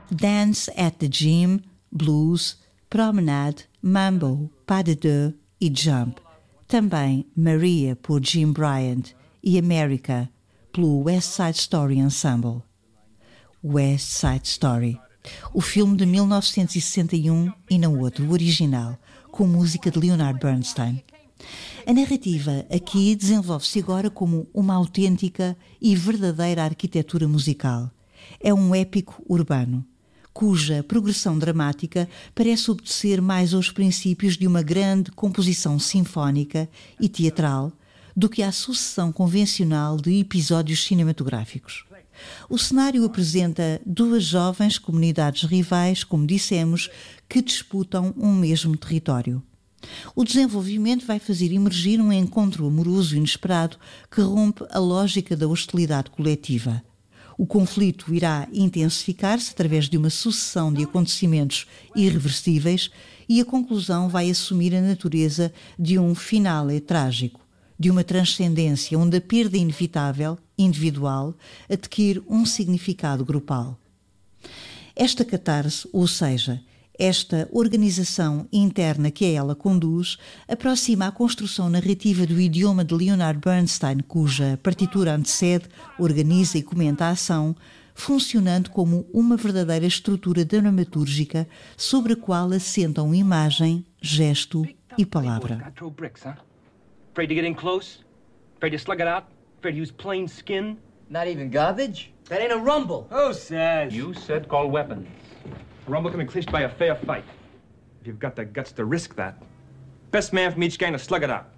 Dance at the Gym, Blues, Promenade, Mambo, Pas de Deux e Jump. Também Maria, por Jim Bryant, e America, pelo West Side Story Ensemble. West Side Story, o filme de 1961 e não outro, o original, com música de Leonard Bernstein. A narrativa aqui desenvolve-se agora como uma autêntica e verdadeira arquitetura musical. É um épico urbano, cuja progressão dramática parece obedecer mais aos princípios de uma grande composição sinfónica e teatral do que à sucessão convencional de episódios cinematográficos. O cenário apresenta duas jovens comunidades rivais, como dissemos, que disputam um mesmo território. O desenvolvimento vai fazer emergir um encontro amoroso inesperado que rompe a lógica da hostilidade coletiva. O conflito irá intensificar-se através de uma sucessão de acontecimentos irreversíveis e a conclusão vai assumir a natureza de um finale trágico, de uma transcendência onde a perda inevitável, individual, adquire um significado grupal. Esta catarse, ou seja, esta organização interna que a ela conduz, aproxima a construção narrativa do idioma de Leonard Bernstein, cuja partitura antecede, organiza e comenta a ação, funcionando como uma verdadeira estrutura dramatúrgica sobre a qual assentam imagem, gesto e palavra. Afraid to get in close? Afraid to slug it out? Afraid to use plain skin? Not even garbage? That ain't a rumble. Who says? You said call weapons. A rumble can be clinched by a fair fight. If you've got the guts to risk that. Best man from each gang to slug it out.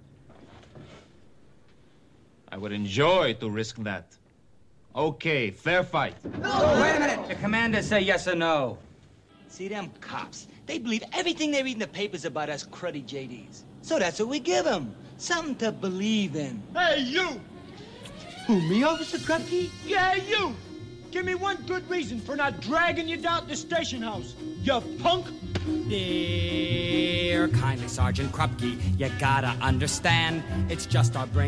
I would enjoy to risk that. Okay, fair fight. No, wait a minute. The commander say yes or no. See, them cops, they believe everything they read in the papers about us cruddy JDs. So that's what we give them. Something to believe in. Hey, you! Who, me, Officer Krupke? Yeah, you! Give me one good reason for not dragging you down to the station house, you punk! Dear kindly Sergeant Krupke, you gotta understand, it's just our brain.